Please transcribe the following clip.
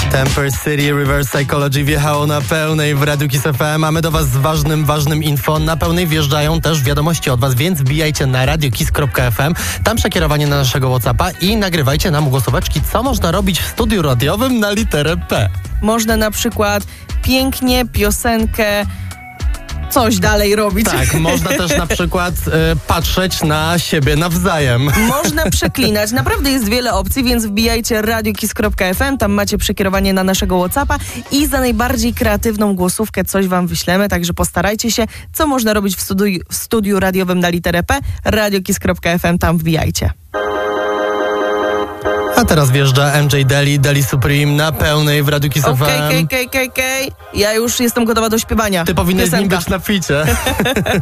Temper City Reverse Psychology wjechało na pełnej w Radiu Kiss FM. Mamy do was z ważnym info. Na pełnej wjeżdżają też wiadomości od was, więc wbijajcie na radiokiss.fm. Tam przekierowanie na naszego WhatsAppa i nagrywajcie nam głosóweczki, co można robić w studiu radiowym na literę P. Można na przykład pięknie piosenkę coś dalej robić. Tak, można też na przykład patrzeć na siebie nawzajem. Można przeklinać. Naprawdę jest wiele opcji, więc wbijajcie radiokiss.fm, tam macie przekierowanie na naszego WhatsAppa i za najbardziej kreatywną głosówkę coś wam wyślemy, także postarajcie się, co można robić w studiu radiowym na literę P. radiokiss.fm, tam wbijajcie. A teraz wjeżdża MJ Deli Supreme na pełnej w Radiu Kiss FM. Okej. Ja już jestem gotowa do śpiewania. Ty powinieneś z nim Piosenka. być na ficie.